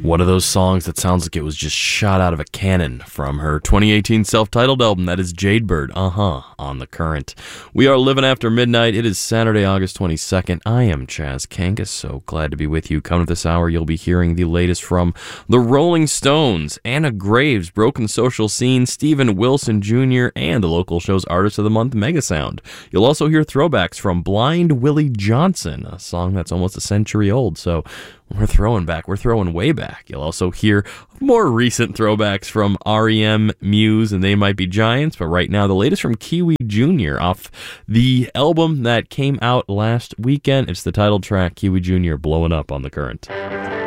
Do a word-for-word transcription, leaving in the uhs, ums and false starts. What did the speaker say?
One of those songs that sounds like it was just shot out of a cannon from her twenty eighteen self-titled album. That is Jadebird, uh-huh, on The Current. We are living after midnight. It is Saturday, August twenty-second. I am Chaz Kangas, so glad to be with you. Coming up this hour, you'll be hearing the latest from the Rolling Stones, Anna Graves, Broken Social Scene, Steven Wilson Junior, and the local show's Artist of the Month, Megasound. You'll also hear throwbacks from Blind Willie Johnson, a song that's almost a century old, so we're throwing back. We're throwing way back. You'll also hear more recent throwbacks from R E M, Muse, and They Might Be Giants. But right now, the latest from Kiwi Junior off the album that came out last weekend. It's the title track, Kiwi Junior, Blowing Up on The Current.